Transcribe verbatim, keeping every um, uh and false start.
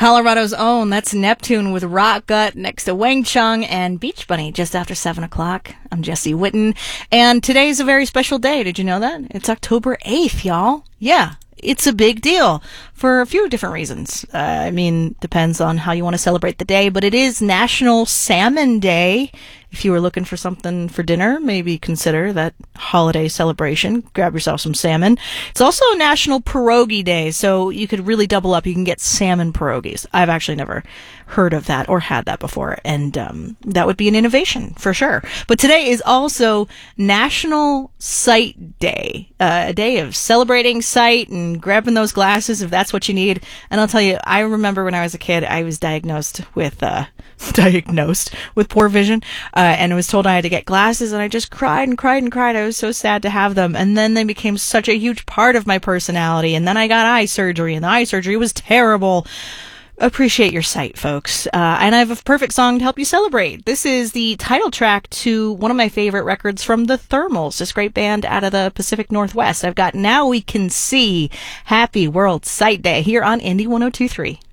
Colorado's own. That's Neptune with Rock Gut next to Wang Chung and Beach Bunny just after seven o'clock. I'm Jesse Witten. And today's a very special day. Did you know that? It's October eighth, y'all. Yeah. It's a big deal for a few different reasons. Uh, I mean, depends on how you want to celebrate the day, but it is National Salmon Day. If you were looking for something for dinner, maybe consider that holiday celebration. Grab yourself some salmon. It's also National Pierogi Day, so you could really double up. You can get salmon pierogies. I've actually never heard of that or had that before, and um, that would be an innovation for sure. But today is also National Sight Day, uh, a day of celebrating sight and grabbing those glasses if that's what you need. And I'll tell you, I remember when I was a kid, I was diagnosed with uh, diagnosed with poor vision. Uh, Uh, and was told I had to get glasses, and I just cried and cried and cried. I was so sad to have them. And then they became such a huge part of my personality. And then I got eye surgery, and the eye surgery was terrible. Appreciate your sight, folks. Uh, and I have a perfect song to help you celebrate. This is the title track to one of my favorite records from the Thermals, this great band out of the Pacific Northwest. I've got Now We Can See. Happy World Sight Day here on Indie one oh two point three.